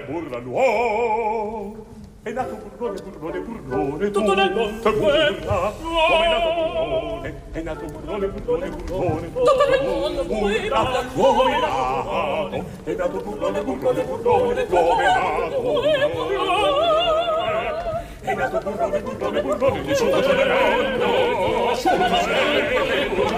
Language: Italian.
burla l'uomo. È nato burlone, burlone, burlone, tutto nel mondo burla. Come è nato burlone, è nato burlone, burlone, burlone, tutto nel mondo burla. Come è nato, è nato burlone, burlone, burlone, come è nato burlone. È nato burlone, burlone, burlone, di sotto c'è il mondo, solo